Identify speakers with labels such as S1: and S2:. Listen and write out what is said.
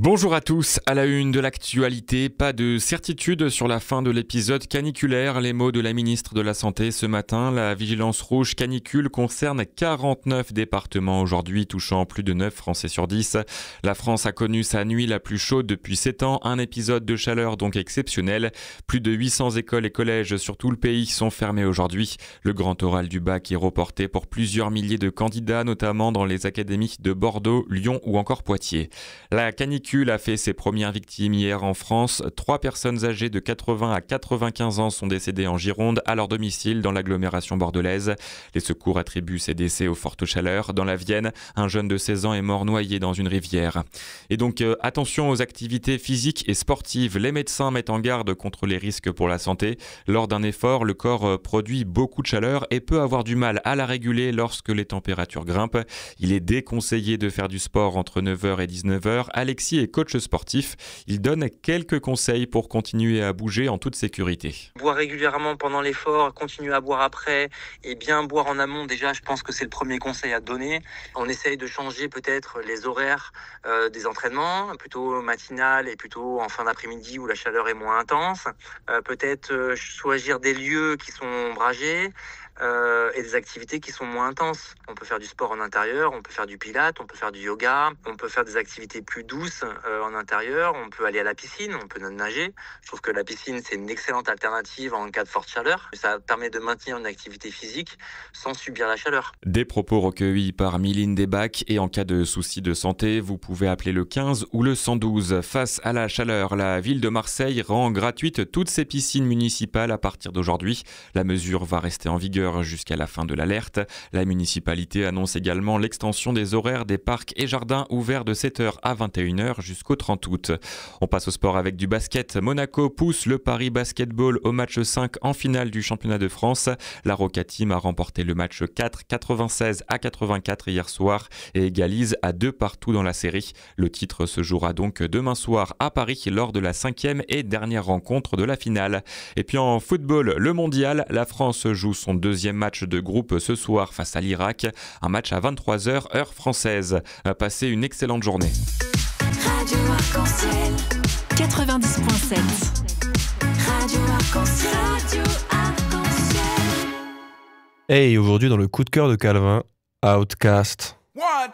S1: Bonjour à tous, à la une de l'actualité, pas de certitude sur la fin de l'épisode caniculaire. Les mots de la ministre de la Santé ce matin, la vigilance rouge canicule concerne 49 départements aujourd'hui, touchant plus de 9 Français sur 10. La France a connu sa nuit la plus chaude depuis 7 ans, un épisode de chaleur donc exceptionnel. Plus de 800 écoles et collèges sur tout le pays sont fermés aujourd'hui. Le grand oral du bac est reporté pour plusieurs milliers de candidats, notamment dans les académies de Bordeaux, Lyon ou encore Poitiers. La canicule a fait ses premières victimes hier en France. 3 personnes âgées de 80 à 95 ans sont décédées en Gironde à leur domicile dans l'agglomération bordelaise. Les secours attribuent ces décès aux fortes chaleurs. Dans la Vienne, un jeune de 16 ans est mort noyé dans une rivière. Et donc attention aux activités physiques et sportives. Les médecins mettent en garde contre les risques pour la santé. Lors d'un effort, le corps produit beaucoup de chaleur et peut avoir du mal à la réguler lorsque les températures grimpent. Il est déconseillé de faire du sport entre 9h et 19h. Alexis est coach sportif. Il donne quelques conseils pour continuer à bouger en toute sécurité.
S2: Boire régulièrement pendant l'effort, continuer à boire après et bien boire en amont, déjà je pense que c'est le premier conseil à donner. On essaye de changer peut-être les horaires des entraînements, plutôt matinal et plutôt en fin d'après-midi où la chaleur est moins intense. Peut-être choisir des lieux qui sont ombragés. Et des activités qui sont moins intenses. On peut faire du sport en intérieur, on peut faire du pilates, on peut faire du yoga, on peut faire des activités plus douces en intérieur, on peut aller à la piscine, on peut nager. Je trouve que la piscine, c'est une excellente alternative en cas de forte chaleur. Ça permet de maintenir une activité physique sans subir la chaleur.
S1: Des propos recueillis par Mylène Desbacs, et en cas de soucis de santé, vous pouvez appeler le 15 ou le 112. Face à la chaleur, la ville de Marseille rend gratuite toutes ses piscines municipales à partir d'aujourd'hui. La mesure va rester en vigueur jusqu'à la fin de l'alerte. La municipalité annonce également l'extension des horaires des parcs et jardins ouverts de 7h à 21h jusqu'au 30 août. On passe au sport avec du basket. Monaco pousse le Paris Basketball au match 5 en finale du championnat de France. La Roca Team a remporté le match 4, 96 à 84 hier soir et égalise à 2 partout dans la série. Le titre se jouera donc demain soir à Paris lors de la 5e et dernière rencontre de la finale. Et puis en football, le mondial, la France joue son deuxième match de groupe ce soir face à l'Irak. Un match à 23h heure française. Passez une excellente journée.
S3: Radio Arc-en-Ciel 90.7. Radio Arc-en-Ciel. Radio Arc-en-Ciel.
S4: Hey, aujourd'hui dans le coup de cœur de Calvin, Outcast.
S5: 1,